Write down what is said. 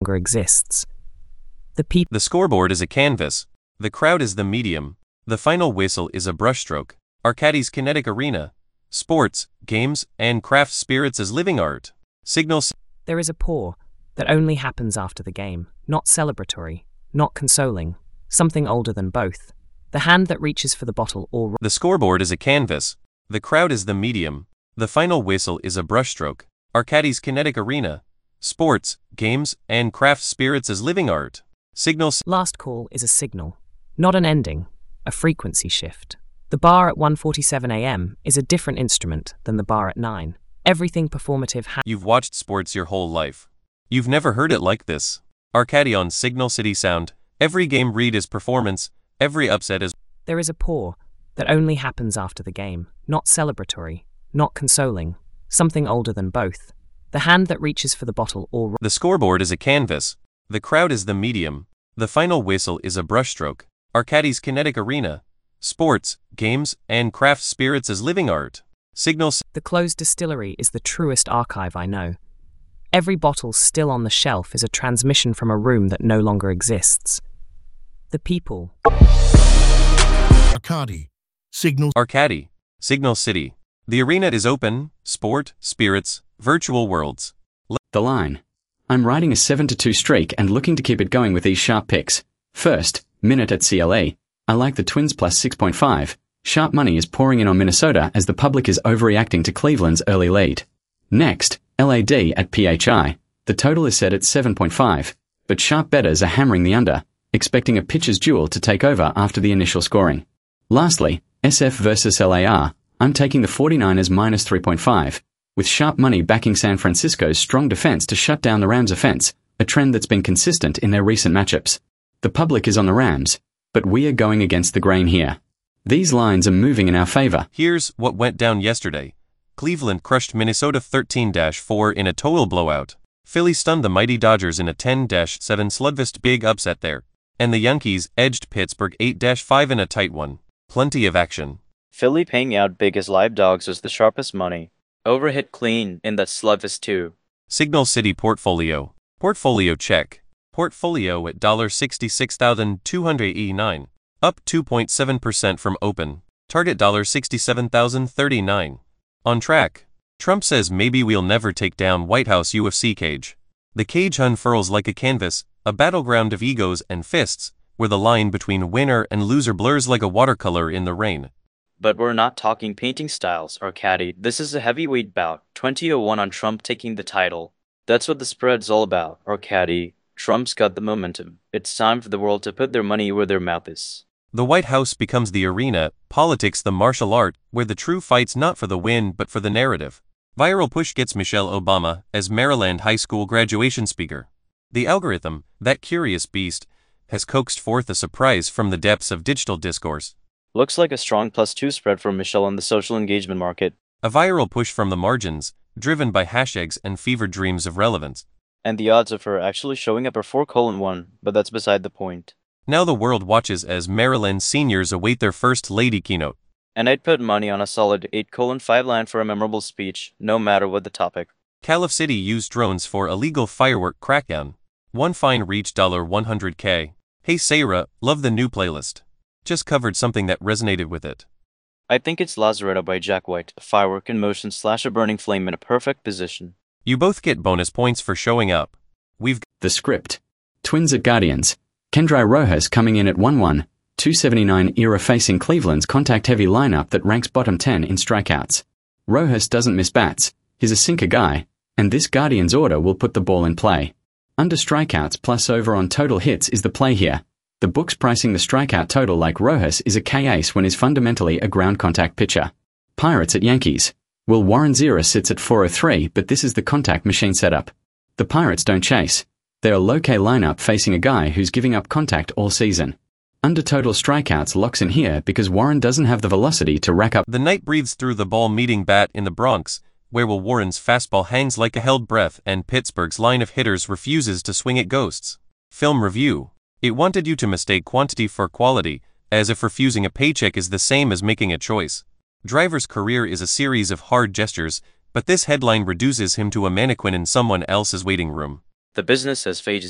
longer exists. The scoreboard is a canvas. The crowd is the medium. The final whistle is a brushstroke. Arcadis kinetic arena. Sports, games, and craft spirits as living art. Signals. There is a pour that only happens after the game, not celebratory, not consoling, something older than both. The hand that reaches for the bottle or... The scoreboard is a canvas. The crowd is the medium. The final whistle is a brushstroke. Arcadis kinetic arena. Sports, games, and craft spirits as living art. Signals. Last call is a signal, not an ending, a frequency shift. The bar at 1:47 a.m. is a different instrument than the bar at 9. Everything performative You've watched sports your whole life. You've never heard it like this. Arcadion Signal City Sound. Every game read is performance. Every upset is... There is a pour that only happens after the game, not celebratory, not consoling, something older than both. The hand that reaches for the bottle or... The scoreboard is a canvas. The crowd is the medium. The final whistle is a brushstroke. Arcadis kinetic arena. Sports, games, and craft spirits as living art. Signals. The closed distillery is the truest archive I know. Every bottle still on the shelf is a transmission from a room that no longer exists. The people. Arcadi. Signal. Arcadi. Signal City. The arena is open, sport, spirits, virtual worlds. The line. I'm riding a 7-2 streak and looking to keep it going with these sharp picks. First, Minute at CLE. I like the Twins plus 6.5. Sharp money is pouring in on Minnesota as the public is overreacting to Cleveland's early lead. Next, LAD at PHI. The total is set at 7.5, but sharp bettors are hammering the under, expecting a pitcher's duel to take over after the initial scoring. Lastly, SF versus LAR. I'm taking the 49ers minus 3.5, with sharp money backing San Francisco's strong defense to shut down the Rams' offense, a trend that's been consistent in their recent matchups. The public is on the Rams, but we are going against the grain here. These lines are moving in our favor. Here's what went down yesterday. Cleveland crushed Minnesota 13-4 in a total blowout. Philly stunned the mighty Dodgers in a 10-7 slugfest big upset there. And the Yankees edged Pittsburgh 8-5 in a tight one. Plenty of action. Philly paying out big as live dogs was the sharpest money. Overhit clean in that slugfest too. Signal City Portfolio. Portfolio check. Portfolio at $66,289. Up 2.7% from open. Target $67,039. On track. Trump says maybe we'll never take down White House UFC cage. The cage unfurls like a canvas, a battleground of egos and fists, where the line between winner and loser blurs like a watercolor in the rain. But we're not talking painting styles, Arcadi. This is a heavyweight bout, 20-1 on Trump taking the title. That's what the spread's all about, Arcadi. Trump's got the momentum. It's time for the world to put their money where their mouth is. The White House becomes the arena, politics the martial art, where the true fight's not for the win but for the narrative. Viral push gets Michelle Obama as Maryland high school graduation speaker. The algorithm, that curious beast, has coaxed forth a surprise from the depths of digital discourse. Looks like a strong +2 spread for Michelle on the social engagement market. A viral push from the margins, driven by hashtags and fevered dreams of relevance. And the odds of her actually showing up are 4:1, but that's beside the point. Now the world watches as Maryland seniors await their first lady keynote. And I'd put money on a solid 8:5 line for a memorable speech, no matter what the topic. Calif City used drones for illegal firework crackdown. One fine reached $100K. Hey Sarah, love the new playlist. Just covered something that resonated with it. I think it's Lazaretto by Jack White, a firework in motion / a burning flame in a perfect position. You both get bonus points for showing up. We've The script. Twins at Guardians. Kendry Rojas coming in at 1-1, 279 era facing Cleveland's contact-heavy lineup that ranks bottom 10 in strikeouts. Rojas doesn't miss bats, he's a sinker guy, and this Guardians order will put the ball in play. Under strikeouts plus over on total hits is the play here. The book's pricing the strikeout total like Rojas is a K-ace when he's fundamentally a ground contact pitcher. Pirates at Yankees. Will Warren Zera sits at 403, but this is the contact machine setup. The Pirates don't chase. They're a low-K lineup facing a guy who's giving up contact all season. Under total strikeouts locks in here because Warren doesn't have the velocity to rack up. The night breathes through the ball-meeting bat in the Bronx, where Will Warren's fastball hangs like a held breath and Pittsburgh's line of hitters refuses to swing at ghosts. Film review. It wanted you to mistake quantity for quality, as if refusing a paycheck is the same as making a choice. Driver's career is a series of hard gestures, but this headline reduces him to a mannequin in someone else's waiting room. The business has phages.